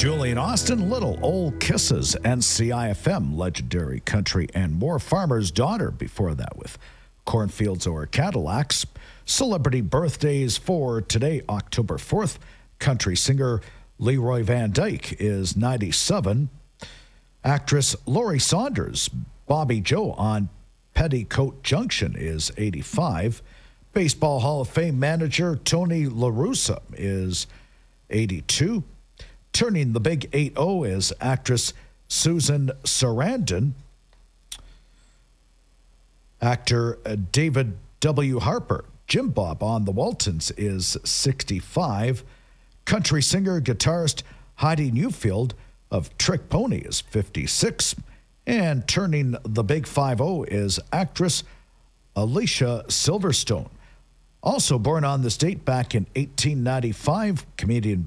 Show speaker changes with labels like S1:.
S1: Julian Austin, Little Old Kisses, NCIFM, Legendary Country and More. Farmer's Daughter before that with Cornfields or Cadillacs. Celebrity birthdays for today, October 4th. Country singer Leroy Van Dyke is 97. Actress Laurie Saunders, Bobby Joe on Petticoat Junction is 85. Baseball Hall of Fame manager Tony La Russa is 82. Turning the big 80 is actress Susan Sarandon. Actor David W. Harper, Jim Bob on the Waltons, is 65. Country singer, guitarist Heidi Newfield of Trick Pony is 56. And turning the big 50 is actress Alicia Silverstone. Also born on this date back in 1895, comedian